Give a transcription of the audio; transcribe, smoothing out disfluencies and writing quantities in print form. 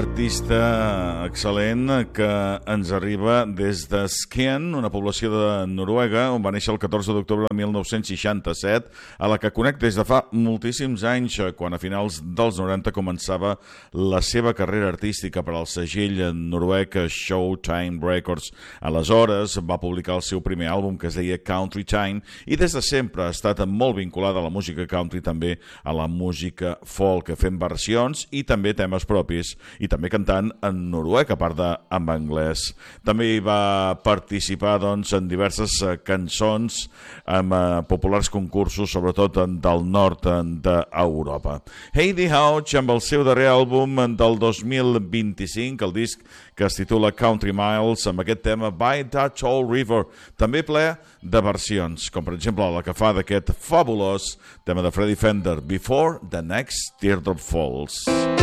artista excel·lent que ens arriba des de Skien, una població de Noruega, on va néixer el 14 d'octubre de 1967, a la que conec des de fa moltíssims anys, quan a finals dels 90 començava la seva carrera artística per al segell noruec Showtime Records. Aleshores va publicar el seu primer àlbum, que es deia Country Time, i des de sempre ha estat molt vinculada a la música country, també a la música folk, fent versions i també temes propis, i també cantant en noruec, a part en anglès. També hi va participar en diverses cançons amb populars concursos, sobretot del nord d'Europa. Heidi Hauch, amb el seu darrer àlbum del 2025, el disc que es titula Country Miles, amb aquest tema By That Old River, també ple de versions, com per exemple la que fa d'aquest fabulós tema de Freddie Fender, Before the Next Teardrop Falls.